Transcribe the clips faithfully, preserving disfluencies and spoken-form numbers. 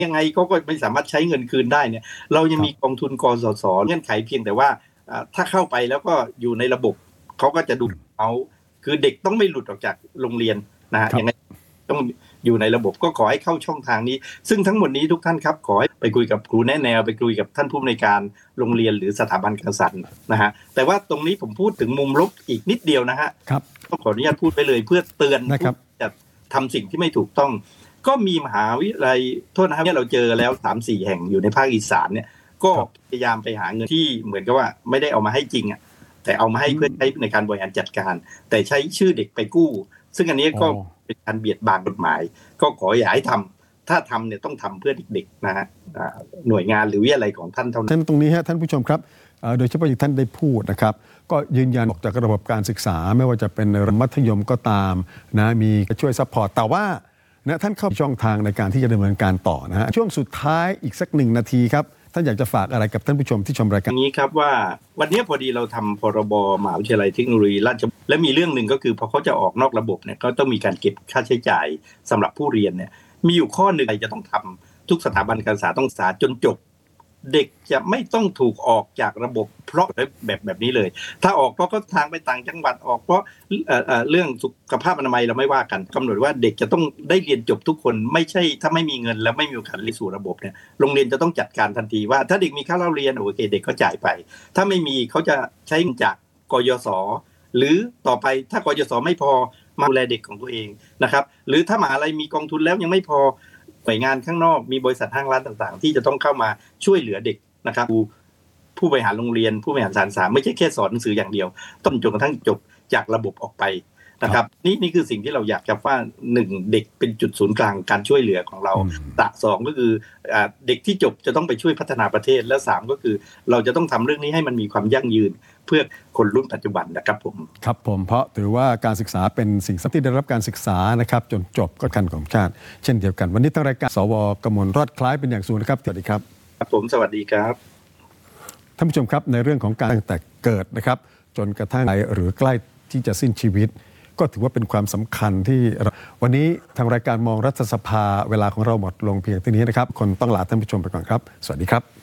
ยังไงเขาก็ไม่สามารถใช้เงินคืนได้เนี่ยเรายังมีกองทุนกสศเงื่อนไขเพียงแต่ว่าถ้าเข้าไปแล้วก็อยู่ในระบบเขาก็จะดูเอาคือเด็กต้องไม่หลุดออกจากโรงเรียนนะฮะยังไงต้องอยู่ในระบบก็ขอให้เข้าช่องทางนี้ซึ่งทั้งหมดนี้ทุกท่านครับขอให้ไปคุยกับครูแนะแนวไปคุยกับท่านผู้อำนวยการโรงเรียนหรือสถาบันการศึกษานะฮะแต่ว่าตรงนี้ผมพูดถึงมุมลบอีกนิดเดียวนะฮะต้องขออนุญาตพูดไปเลยเพื่อเตือนจะทำสิ่งที่ไม่ถูกต้องก็มีมหาวิทยาลัยโทษนะครับเนี่ยเราเจอแล้ว สามสี่ แห่งอยู่ในภาคอีสานเนี่ยก็พยายามไปหาเงินที่เหมือนกับว่าไม่ได้เอามาให้จริงอ่ะแต่เอามาให้เพื่อใช้ในการบริหารจัดการแต่ใช้ชื่อเด็กไปกู้ซึ่งอันนี้ก็เป็นการเบียดบังกฎหมายก็ขออย่าให้ทำถ้าทำเนี่ยต้องทำเพื่อเด็กๆนะฮะหน่วยงานหรือวิทยาลัยของท่านเท่านั้นตรงนี้ฮะท่านผู้ชมครับโดยเฉพาะอย่างท่านได้พูดนะครับก็ยืนยันออกจากระบบการศึกษาไม่ว่าจะเป็นมัธยมก็ตามนะมีช่วยซัพพอร์ตแต่ว่านะท่านเข้าช่องทางในการที่จะดำเนินการต่อนะฮะช่วงสุดท้ายอีกสักหนึ่งนาทีครับท่านอยากจะฝากอะไรกับท่านผู้ชมที่ชมรายการนี้ครับว่าวันนี้พอดีเราทำพรบมหาวิทยาลัยเทคโนโลยีราชภัฏและมีเรื่องหนึ่งก็คือพอเขาจะออกนอกระบบเนี่ยก็ต้องมีการเก็บค่าใช้จ่ายสำหรับผู้เรียนเนี่ยมีอยู่ข้อหนึ่งจะต้องทำทุกสถาบันการศึกษาต้องศึกษาจนจบเด็กจะไม่ต้องถูกออกจากระบบเพราะแบบแบบนี้เลยถ้าออกเพราะก็ทางไปต่างจังหวัดออกเพราะ เอ่อ เอ่อ เรื่องสุขภาพอนามัยเราไม่ว่ากันกำหนดว่าเด็กจะต้องได้เรียนจบทุกคนไม่ใช่ถ้าไม่มีเงินแล้วไม่มีโอกาสเรียนสู่ระบบเนี่ยโรงเรียนจะต้องจัดการทันทีว่าถ้าเด็กมีค่าเล่าเรียนโอเคเด็กก็จ่ายไปถ้าไม่มีเขาจะใช้จากกยศหรือต่อไปถ้ากยศไม่พอมาดูแลเด็กของตัวเองนะครับหรือถ้ามหาลัยมีกองทุนแล้วยังไม่พอหน่วยงานข้างนอกมีบริษัทห้างร้านต่างๆที่จะต้องเข้ามาช่วยเหลือเด็กนะครับผู้บริหารโรงเรียนผู้บริหารสถานศึกษาไม่ใช่แค่สอนหนังสืออย่างเดียวต้องจนกระทั่งจบจากระบบออกไปนะครับนี่นี่คือสิ่งที่เราอยากจะว่าหนึ่งเด็กเป็นจุดศูนย์กลางการช่วยเหลือของเราตะสองก็คือเด็กที่จบจะต้องไปช่วยพัฒนาประเทศและสามก็คือเราจะต้องทำเรื่องนี้ให้มันมีความยั่งยืนเพื่อคนรุ่นปัจจุบันนะครับผมครับผมเพราะถือว่าการศึกษาเป็นสิ่งสำคัญที่ได้รับการศึกษานะครับจนจบก็คันของชาติเช่นเดียวกันวันนี้ทางรายการสวกมลรอดคล้ายเป็นอย่างสูงนะครับสวัสดีครับครับผมสวัสดีครับท่านผู้ชมครับในเรื่องของการตั้งแต่เกิดนะครับจนกระทั่งหรือใกล้ที่จะสิ้นชีวิตก็ถือว่าเป็นความสำคัญที่วันนี้ทางรายการมองรัฐสภาเวลาของเราหมดลงเพียงเท่านี้นะครับคนต้องลาท่านผู้ชมไปก่อนครับสวัสดีครับ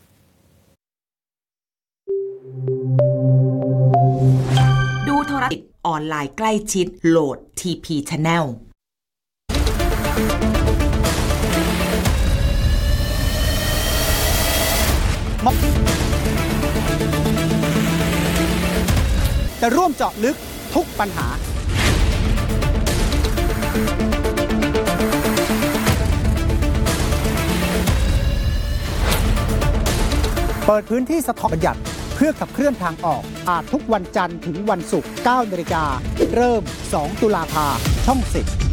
ดูโทรทัศน์ออนไลน์ใกล้ชิดโหลด ที พี Channel จะร่วมเจาะลึกทุกปัญหาเปิดพื้นที่สะท้อนบัญญัติเพื่อขับเคลื่อนทางออกอาจทุกวันจันทร์ถึงวันศุกร์ เก้านาฬิกา เริ่ม สองตุลาคมช่องสิบ